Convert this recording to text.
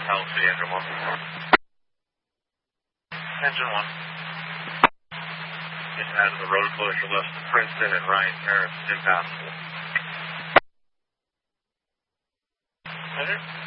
Hello, City Engine 1. Engine 1. Just out of the road closure left of Princeton and Ryan Terrace, impassable. Roger.